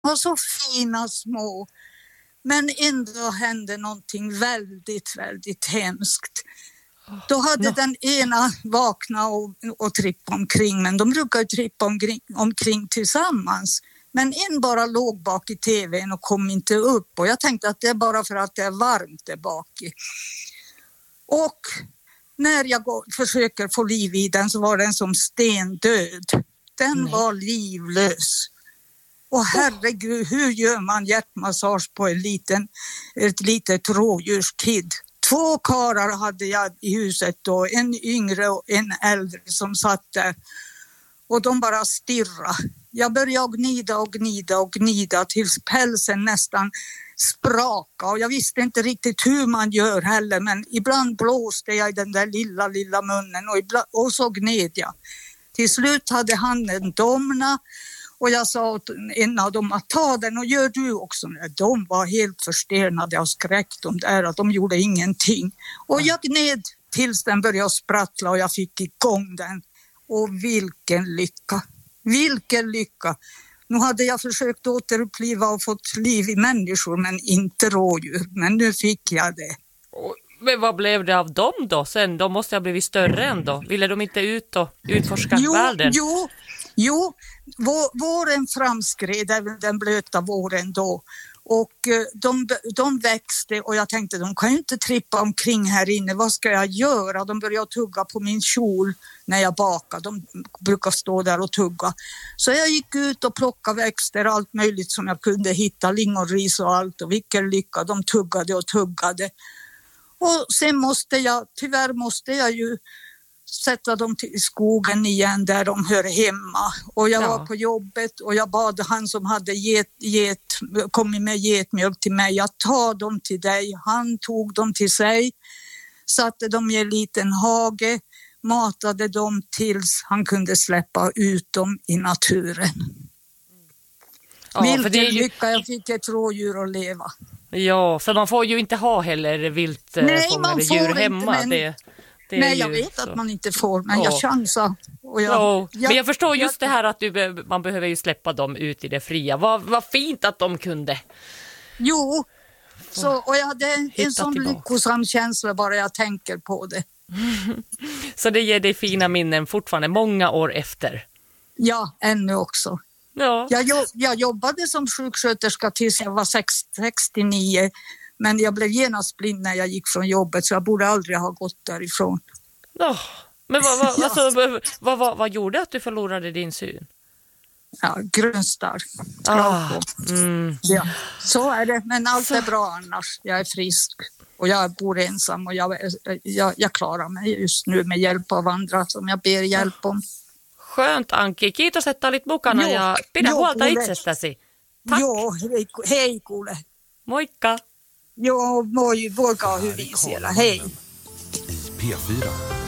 var så fina små. Men ändå hände någonting väldigt, väldigt hemskt. Då hade den ena vaknat och trippat omkring, men de brukar ju trippa omkring tillsammans. Men en bara låg bak i tvn och kom inte upp. Och jag tänkte att det är bara för att det är varmt där bak. Och när jag försöker få liv i den så var den som stendöd. Den var livlös. Och herregud, hur gör man hjärtmassage på ett litet rådjurskid? 2 karlar hade jag i huset då, en yngre och en äldre som satt där. Och de bara stirrade. Jag började gnida tills pälsen nästan sprakade. Och jag visste inte riktigt hur man gör heller, men ibland blåste jag i den där lilla munnen och så gned jag. Till slut hade handen domna. Och jag sa åt en av dem att ta den och gör du också. De var helt förstenade av skräck. De gjorde ingenting. Och jag gned tills den började sprattla och jag fick igång den. Och vilken lycka. Vilken lycka. Nu hade jag försökt återuppliva och fått liv i människor men inte rådjur. Men nu fick jag det. Men vad blev det av dem då sen? De måste ha blivit större ändå. Ville de inte ut och utforska världen? Jo, våren framskred, den blöta våren då. Och de växte och jag tänkte de kan ju inte trippa omkring här inne. Vad ska jag göra? De började tugga på min kjol när jag bakade. De brukar stå där och tugga. Så jag gick ut och plockade växter, allt möjligt som jag kunde hitta. Lingonris och allt. Och vilken lycka, de tuggade och tuggade. Och sen tyvärr måste jag ju sätta dem i skogen igen där de hör hemma. Och jag var på jobbet och jag bad han som hade kommit med getmjölk till mig att ta dem till dig. Han tog dem till sig, satte dem i en liten hage, matade dem tills han kunde släppa ut dem i naturen. Ja, vilken lycka, jag fick ett rådjur att leva. Ja, för man får ju inte ha heller viltfångade djur hemma. Nej, jag vet att man inte får, men jag chansar. Men jag förstår just det här att man behöver ju släppa dem ut i det fria. Vad fint att de kunde. Jo, och jag hade en sån lyckosam känsla bara jag tänker på det. Så det ger dig fina minnen fortfarande många år efter? Ja, ännu också. Ja. Jag jobbade som sjuksköterska tills jag var 69. Men jag blev genast blind när jag gick från jobbet så jag borde aldrig ha gått därifrån. Men vad gjorde att du förlorade din syn? Ja, grönstarr. Ja, så är det. Men allt är bra annars. Jag är frisk och jag bor ensam och jag klarar mig just nu med hjälp av andra som jag ber hjälp om. Skönt, Anki. Kiitos, että olit mukana ja pidä huolta itsestäsi. Tack. Joo, hei kuule. Moikka. Joo, voikaa hyvin siellä. Hei. I P4.